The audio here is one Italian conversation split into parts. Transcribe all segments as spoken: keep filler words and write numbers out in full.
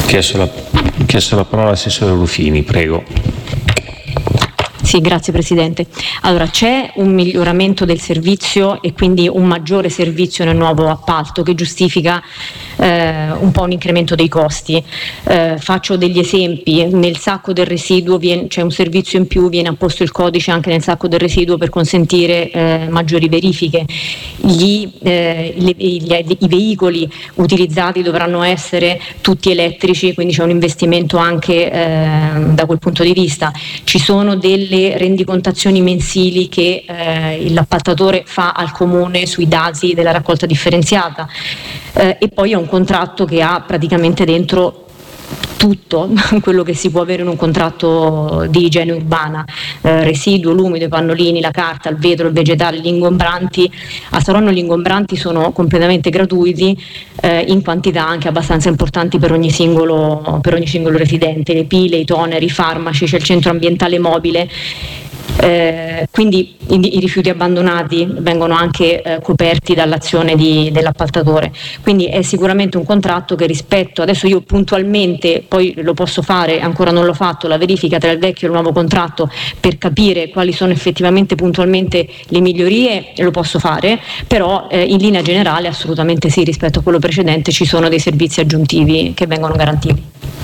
Chiesto la, chiesto la parola all'assessore Rufini, prego. Sì, grazie Presidente. Allora, c'è un miglioramento del servizio e quindi un maggiore servizio nel nuovo appalto che giustifica eh, un po' un incremento dei costi. Eh, faccio degli esempi: nel sacco del residuo viene, c'è un servizio in più, viene apposto il codice anche nel sacco del residuo per consentire eh, maggiori verifiche. Gli, eh, le, gli, I veicoli utilizzati dovranno essere tutti elettrici, quindi c'è un investimento anche eh, da quel punto di vista. Ci sono delle rendicontazioni mensili che eh, l'appaltatore fa al comune sui dati della raccolta differenziata eh, e poi è un contratto che ha praticamente dentro tutto quello che si può avere in un contratto di igiene urbana: eh, residuo, l'umido, i pannolini, la carta, il vetro, il vegetale, gli ingombranti. A Saronno gli ingombranti sono completamente gratuiti eh, in quantità anche abbastanza importanti per ogni singolo, per ogni singolo residente: le pile, i toner, i farmaci, c'è il centro ambientale mobile. Eh, quindi i, i rifiuti abbandonati vengono anche eh, coperti dall'azione di, dell'appaltatore, quindi è sicuramente un contratto che, rispetto, adesso io puntualmente poi lo posso fare, ancora non l'ho fatto, la verifica tra il vecchio e il nuovo contratto per capire quali sono effettivamente puntualmente le migliorie, lo posso fare, però eh, in linea generale assolutamente sì, rispetto a quello precedente ci sono dei servizi aggiuntivi che vengono garantiti.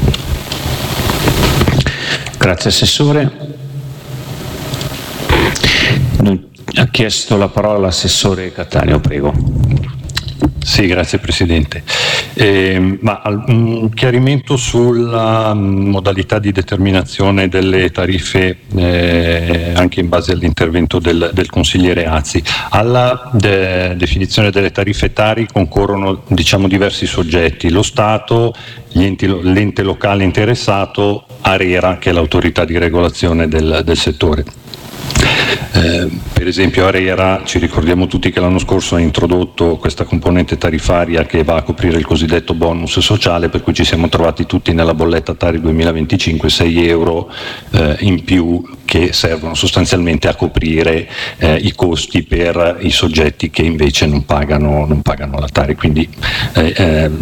Grazie Assessore. Ha chiesto la parola l'assessore Cattaneo, prego. Sì, grazie Presidente. Eh, ma un chiarimento sulla modalità di determinazione delle tariffe eh, anche in base all'intervento del, del consigliere Azzi. Alla de, definizione delle tariffe Tari concorrono, diciamo, diversi soggetti: lo Stato, gli enti, l'ente locale interessato, ARERA, che è l'autorità di regolazione del, del settore. Eh, per esempio ARERA, ci ricordiamo tutti che l'anno scorso ha introdotto questa componente tariffaria che va a coprire il cosiddetto bonus sociale, per cui ci siamo trovati tutti nella bolletta Tari duemilaventicinque sei euro eh, in più, che servono sostanzialmente a coprire eh, i costi per i soggetti che invece non pagano, non pagano la Tari. Quindi eh, eh,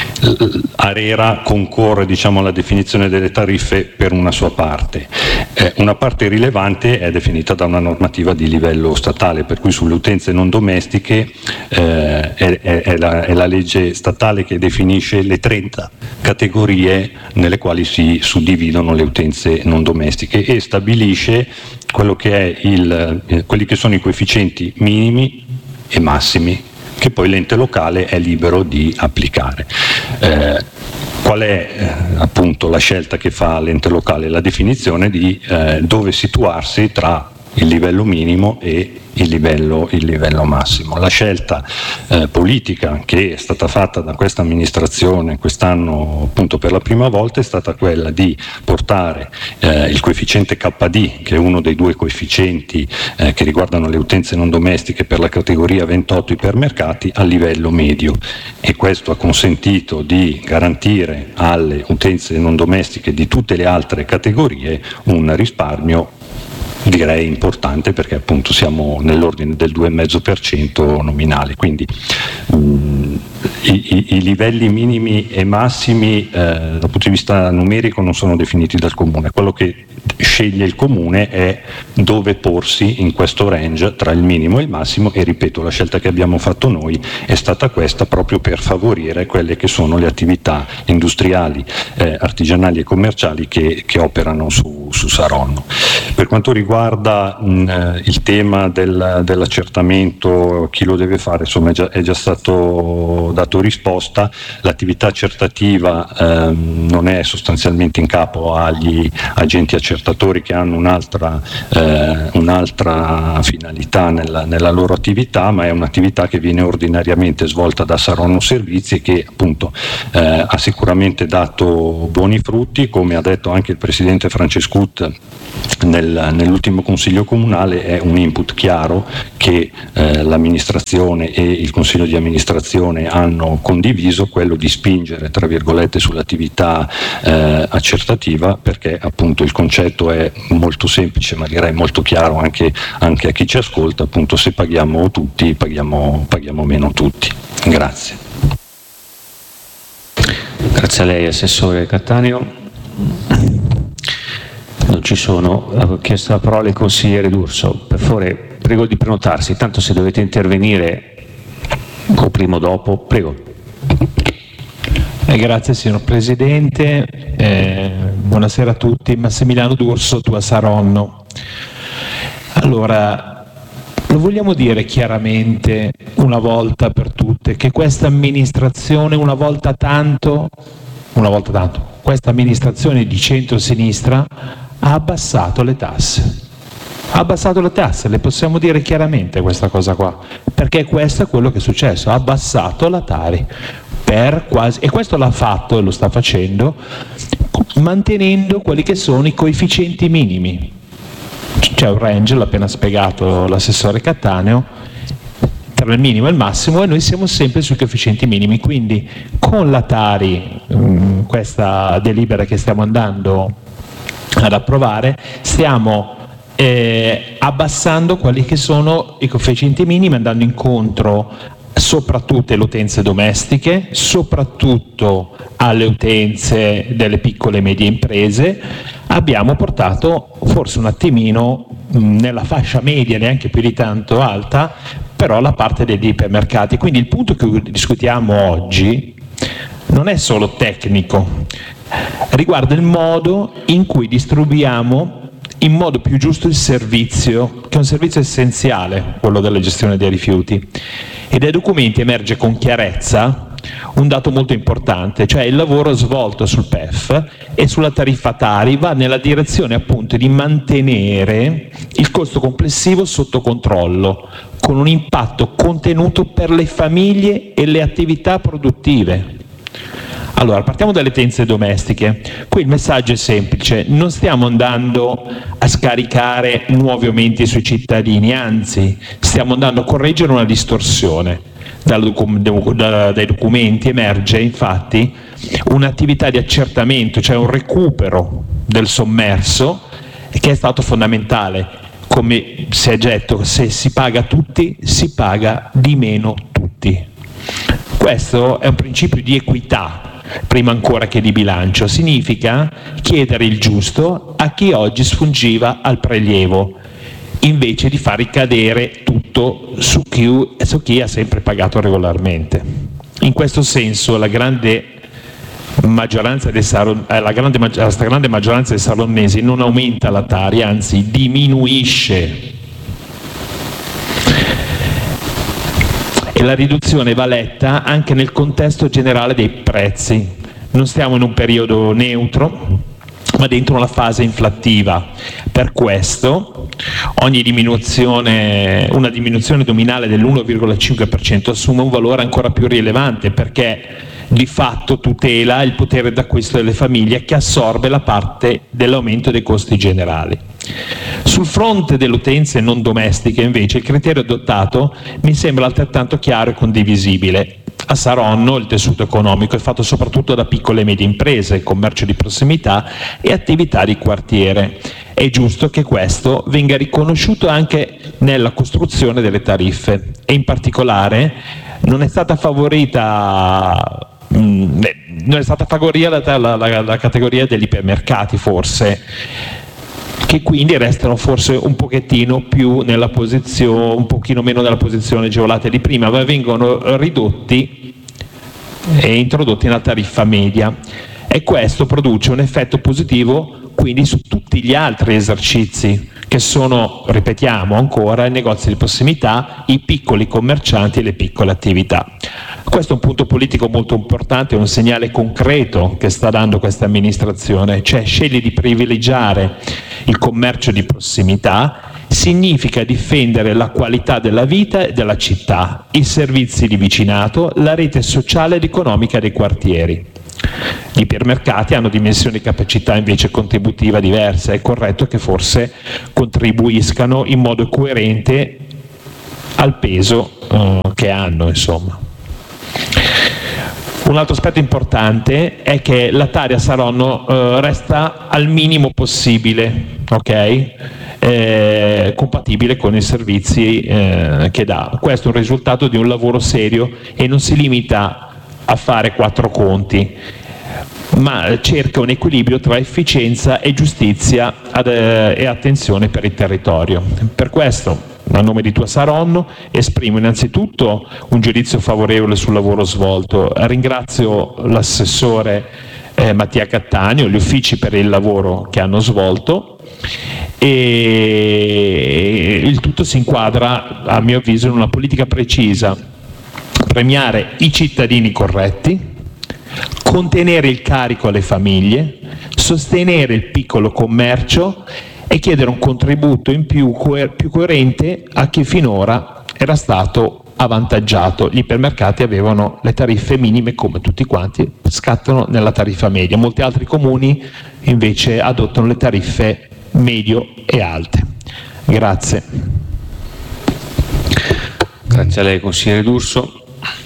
ARERA concorre, diciamo, alla definizione delle tariffe per una sua parte. Eh, una parte rilevante è definita da una normativa di livello statale, per cui sulle utenze non domestiche eh, è, è, è, la, è la legge statale che definisce le trenta categorie nelle quali si suddividono le utenze non domestiche e stabilisce quello che è il, eh, quelli che sono i coefficienti minimi e massimi che poi l'ente locale è libero di applicare. Eh, Qual è eh, appunto la scelta che fa l'ente locale? La definizione di eh, dove situarsi tra il livello minimo e il livello, il livello massimo. La scelta eh, politica che è stata fatta da questa amministrazione quest'anno, appunto per la prima volta, è stata quella di portare eh, il coefficiente K D, che è uno dei due coefficienti eh, che riguardano le utenze non domestiche per la categoria ventotto ipermercati, a livello medio, e questo ha consentito di garantire alle utenze non domestiche di tutte le altre categorie un risparmio, direi importante, perché appunto siamo nell'ordine del due virgola cinque per cento nominale. Quindi mh, i, i, i livelli minimi e massimi eh, dal punto di vista numerico non sono definiti dal Comune. Quello che sceglie il Comune è dove porsi in questo range tra il minimo e il massimo, e ripeto, la scelta che abbiamo fatto noi è stata questa, proprio per favorire quelle che sono le attività industriali, eh, artigianali e commerciali che, che operano su, su Saronno. Per quanto riguarda mh, il tema del, dell'accertamento, chi lo deve fare, insomma è già, è già stato dato risposta. L'attività accertativa ehm, non è sostanzialmente in capo agli agenti accertatori, che hanno un'altra, eh, un'altra finalità nella, nella loro attività, ma è un'attività che viene ordinariamente svolta da Saronno Servizi e che appunto eh, ha sicuramente dato buoni frutti. Come ha detto anche il Presidente Francescut nel, nell'ultimo Consiglio Comunale, è un input chiaro che eh, l'amministrazione e il Consiglio di amministrazione hanno condiviso, quello di spingere tra virgolette sull'attività eh, accertativa, perché appunto il concetto è molto semplice, ma direi molto chiaro anche, anche a chi ci ascolta: appunto, se paghiamo tutti paghiamo, paghiamo meno tutti. Grazie. Grazie a lei, Assessore Cattaneo. Non ci sono. Ho chiesto la parola al consigliere D'Urso. Per favore, prego di prenotarsi. Tanto se dovete intervenire o prima o dopo, prego. Eh, grazie signor Presidente. Eh, buonasera a tutti. Massimiliano D'Urso, Tua Saronno. Allora, lo vogliamo dire chiaramente una volta per tutte che questa amministrazione una volta tanto, una volta tanto, questa amministrazione di centro-sinistra ha abbassato le tasse. Ha abbassato le tasse, le possiamo dire chiaramente questa cosa qua, perché questo è quello che è successo, ha abbassato la Tari per quasi, e questo l'ha fatto e lo sta facendo mantenendo quelli che sono i coefficienti minimi. C'è un range, l'ha appena spiegato l'assessore Cattaneo, tra il minimo e il massimo, e noi siamo sempre sui coefficienti minimi, quindi con la Tari, mh, questa delibera che stiamo andando ad approvare, stiamo eh, abbassando quelli che sono i coefficienti minimi, andando incontro soprattutto alle utenze domestiche, soprattutto alle utenze delle piccole e medie imprese. Abbiamo portato forse un attimino mh, nella fascia media, neanche più di tanto alta, però la parte degli ipermercati. Quindi il punto che discutiamo oggi non è solo tecnico, riguarda il modo in cui distribuiamo in modo più giusto il servizio, che è un servizio essenziale, quello della gestione dei rifiuti. E dai documenti emerge con chiarezza un dato molto importante, cioè il lavoro svolto sul P E F e sulla tariffa Tari va nella direzione appunto di mantenere il costo complessivo sotto controllo, con un impatto contenuto per le famiglie e le attività produttive. Allora, partiamo dalle utenze domestiche. Qui il messaggio è semplice, non stiamo andando a scaricare nuovi aumenti sui cittadini, anzi stiamo andando a correggere una distorsione. Dai documenti emerge infatti un'attività di accertamento, cioè un recupero del sommerso, che è stato fondamentale. Come si è detto, se si paga tutti, si paga di meno tutti. Questo è un principio di equità, prima ancora che di bilancio. Significa chiedere il giusto a chi oggi sfuggiva al prelievo, invece di far ricadere tutto su chi, su chi ha sempre pagato regolarmente. In questo senso la grande maggioranza dei saron, eh, la, grande, la grande maggioranza dei salonnesi non aumenta la Tari, anzi diminuisce. E la riduzione va letta anche nel contesto generale dei prezzi. Non stiamo in un periodo neutro, ma dentro una fase inflattiva. Per questo ogni diminuzione, una diminuzione nominale dell'uno virgola cinque per cento assume un valore ancora più rilevante, perché di fatto tutela il potere d'acquisto delle famiglie, che assorbe la parte dell'aumento dei costi generali. Sul fronte delle utenze non domestiche, invece, il criterio adottato mi sembra altrettanto chiaro e condivisibile. A Saronno il tessuto economico è fatto soprattutto da piccole e medie imprese, commercio di prossimità e attività di quartiere. È giusto che questo venga riconosciuto anche nella costruzione delle tariffe, e in particolare non è stata favorita mh, non è stata favorita la, la, la categoria degli ipermercati, forse, che quindi restano forse un pochettino più nella posizione, un pochino meno nella posizione agevolata di prima, ma vengono ridotti e introdotti nella tariffa media, e questo produce un effetto positivo quindi su tutti gli altri esercizi, che sono, ripetiamo ancora, i negozi di prossimità, i piccoli commercianti e le piccole attività. Questo è un punto politico molto importante, è un segnale concreto che sta dando questa amministrazione, cioè sceglie di privilegiare il commercio di prossimità, significa difendere la qualità della vita e della città, i servizi di vicinato, la rete sociale ed economica dei quartieri. Gli ipermercati hanno dimensioni e capacità invece contributiva diverse, è corretto che forse contribuiscano in modo coerente al peso uh, che hanno, insomma. Un altro aspetto importante è che la Tari a Saronno uh, resta al minimo possibile, ok? Eh, compatibile con i servizi eh, che dà. Questo è un risultato di un lavoro serio e non si limita a fare quattro conti. ma cerca un equilibrio tra efficienza e giustizia ad, eh, e attenzione per il territorio. Per questo, a nome di Tua Saronno, esprimo innanzitutto un giudizio favorevole sul lavoro svolto. Ringrazio l'assessore eh, Mattia Cattaneo, gli uffici per il lavoro che hanno svolto, e il tutto si inquadra, a mio avviso, in una politica precisa: premiare i cittadini corretti, contenere il carico alle famiglie, sostenere il piccolo commercio e chiedere un contributo in più, coer- più coerente a chi finora era stato avvantaggiato. Gli ipermercati avevano le tariffe minime come tutti quanti, scattano nella tariffa media. Molti altri comuni invece adottano le tariffe medio e alte. Grazie. Grazie a lei, consigliere D'Urso.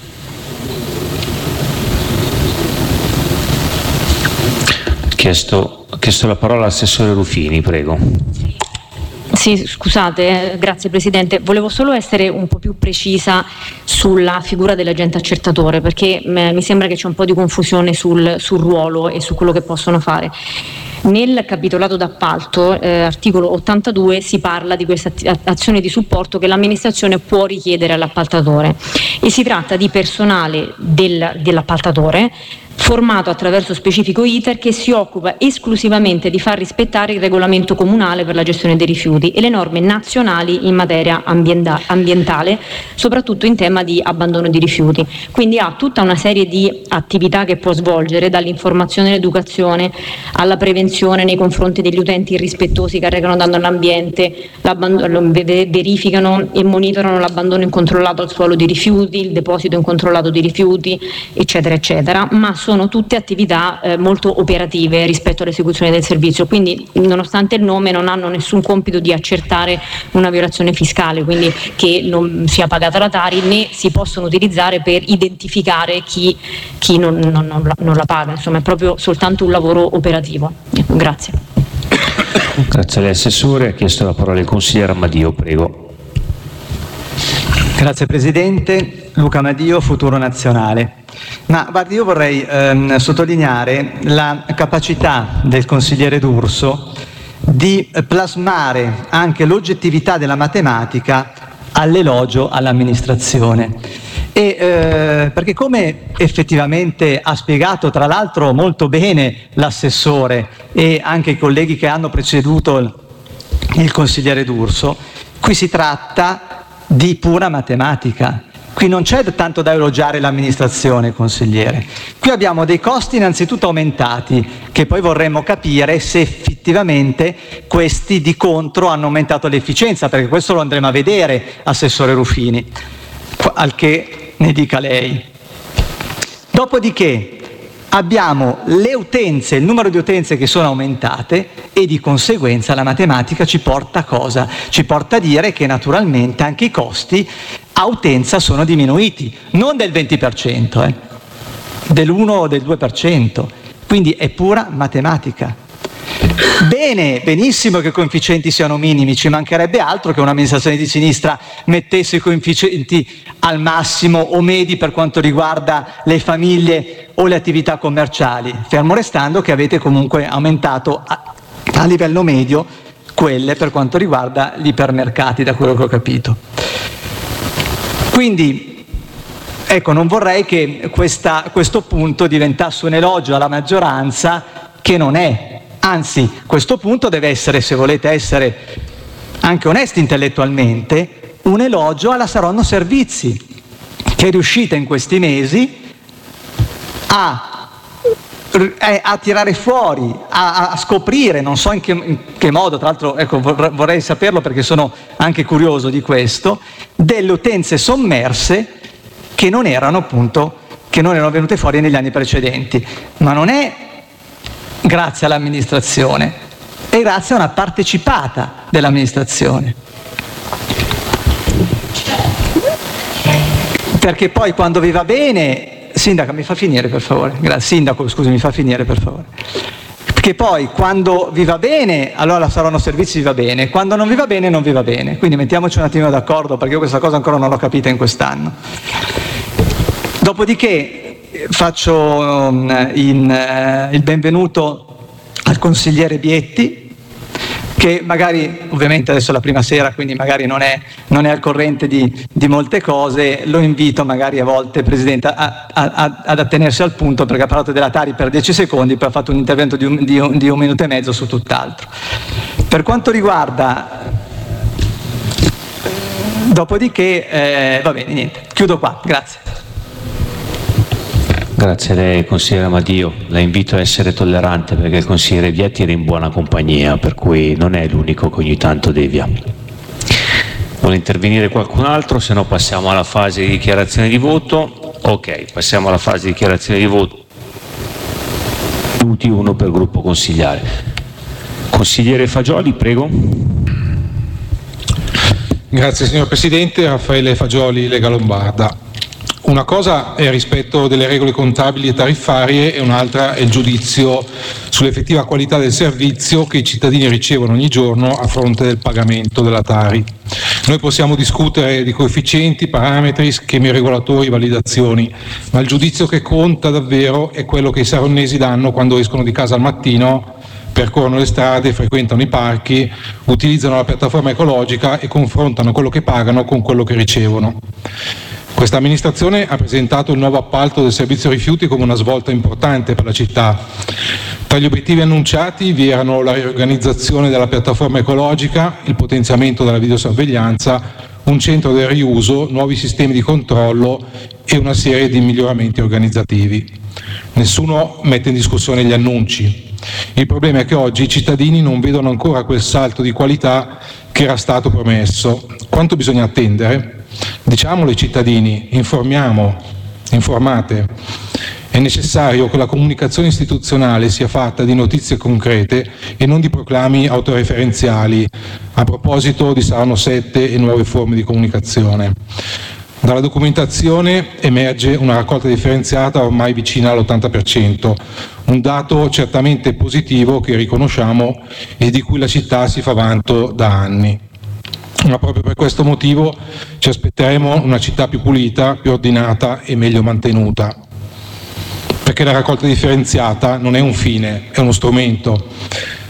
Chiesto, chiesto la parola all'assessore Rufini, prego. Sì, scusate, eh, grazie Presidente. Volevo solo essere un po' più precisa sulla figura dell'agente accertatore, perché mh, mi sembra che c'è un po' di confusione sul, sul ruolo e su quello che possono fare. Nel capitolato d'appalto, eh, articolo ottantadue, si parla di questa azione di supporto che l'amministrazione può richiedere all'appaltatore, e si tratta di personale del, dell'appaltatore formato attraverso specifico iter che si occupa esclusivamente di far rispettare il regolamento comunale per la gestione dei rifiuti e le norme nazionali in materia ambienta- ambientale, soprattutto in tema di abbandono di rifiuti. Quindi ha tutta una serie di attività che può svolgere, dall'informazione e l'educazione alla prevenzione nei confronti degli utenti irrispettosi che arrecano danno all'ambiente, verificano e monitorano l'abbandono incontrollato al suolo di rifiuti, il deposito incontrollato di rifiuti, eccetera eccetera, ma sono tutte attività eh, molto operative rispetto all'esecuzione del servizio, quindi nonostante il nome non hanno nessun compito di accertare una violazione fiscale, quindi che non sia pagata la Tari, né si possono utilizzare per identificare chi, chi non, non, non, la, non la paga. Insomma, è proprio soltanto un lavoro operativo. Grazie. Grazie a lei, Assessore. Ha chiesto la parola il consigliere Amadio, prego. Grazie Presidente. Luca Amadio, Futuro Nazionale. Ma guardi, io vorrei ehm, sottolineare la capacità del consigliere D'Urso di plasmare anche l'oggettività della matematica all'elogio all'amministrazione. E, eh, perché come effettivamente ha spiegato tra l'altro molto bene l'assessore e anche i colleghi che hanno preceduto il, il consigliere D'Urso, qui si tratta di pura matematica. Qui non c'è tanto da elogiare l'amministrazione, consigliere. Qui abbiamo dei costi innanzitutto aumentati, che poi vorremmo capire se effettivamente questi di contro hanno aumentato l'efficienza, perché questo lo andremo a vedere, Assessore Rufini, al che ne dica lei. Dopodiché abbiamo le utenze, il numero di utenze che sono aumentate, e di conseguenza la matematica ci porta a cosa? Ci porta a dire che naturalmente anche i costi a utenza sono diminuiti, non del venti per cento, eh, dell'uno o del due per cento, quindi è pura matematica. Bene, benissimo che i coefficienti siano minimi, ci mancherebbe altro che un'amministrazione di sinistra mettesse i coefficienti al massimo o medi per quanto riguarda le famiglie o le attività commerciali, fermo restando che avete comunque aumentato a, a livello medio quelle per quanto riguarda gli ipermercati, da quello che ho capito. Quindi, ecco, non vorrei che questa, questo punto diventasse un elogio alla maggioranza, che non è. Anzi, questo punto deve essere, se volete essere anche onesti intellettualmente, un elogio alla Saronno Servizi, che è riuscita in questi mesi a, a tirare fuori, a, a scoprire, non so in che, in che modo, tra l'altro ecco, vorrei saperlo perché sono anche curioso di questo, delle utenze sommerse che non erano appunto, che non erano venute fuori negli anni precedenti. Ma non è grazie all'amministrazione, è grazie a una partecipata dell'amministrazione. Perché poi quando vi va bene, Sindaca mi fa finire per favore, grazie, Sindaco scusi mi fa finire per favore, perché poi quando vi va bene allora la Saronno Servizi vi va bene, quando non vi va bene non vi va bene, quindi mettiamoci un attimo d'accordo perché io questa cosa ancora non l'ho capita in quest'anno. Dopodiché faccio um, in, uh, il benvenuto al consigliere Bietti, che magari, ovviamente adesso è la prima sera, quindi magari non è, non è al corrente di, di molte cose. Lo invito magari a volte, Presidente, a, a, a, ad attenersi al punto, perché ha parlato della Tari per dieci secondi, poi ha fatto un intervento di un, di un, di un minuto e mezzo su tutt'altro. Per quanto riguarda, dopodiché, eh, va bene, niente, chiudo qua, grazie. Grazie a lei, consigliere Amadio. La invito a essere tollerante, perché il consigliere Vietti era in buona compagnia, per cui non è l'unico che ogni tanto devia. Vuole intervenire qualcun altro? Se no passiamo alla fase di dichiarazione di voto. Ok, passiamo alla fase di dichiarazione di voto. Tutti uno per gruppo consigliare. Consigliere Fagioli, prego. Grazie signor Presidente. Raffaele Fagioli, Lega Lombarda. Una cosa è il rispetto delle regole contabili e tariffarie e un'altra è il giudizio sull'effettiva qualità del servizio che i cittadini ricevono ogni giorno a fronte del pagamento della Tari. Noi possiamo discutere di coefficienti, parametri, schemi regolatori, validazioni, ma il giudizio che conta davvero è quello che i saronnesi danno quando escono di casa al mattino, percorrono le strade, frequentano i parchi, utilizzano la piattaforma ecologica e confrontano quello che pagano con quello che ricevono. Questa amministrazione ha presentato il nuovo appalto del servizio rifiuti come una svolta importante per la città. Tra gli obiettivi annunciati vi erano la riorganizzazione della piattaforma ecologica, il potenziamento della videosorveglianza, un centro del riuso, nuovi sistemi di controllo e una serie di miglioramenti organizzativi. Nessuno mette in discussione gli annunci. Il problema è che oggi i cittadini non vedono ancora quel salto di qualità che era stato promesso. Quanto bisogna attendere? Diciamolo ai cittadini, informiamo, informate. È necessario che la comunicazione istituzionale sia fatta di notizie concrete e non di proclami autoreferenziali a proposito di Saranno sette e nuove forme di comunicazione. Dalla documentazione emerge una raccolta differenziata ormai vicina all'ottanta per cento, un dato certamente positivo che riconosciamo e di cui la città si fa vanto da anni. Ma proprio per questo motivo ci aspetteremo una città più pulita, più ordinata e meglio mantenuta. Perché la raccolta differenziata non è un fine, è uno strumento.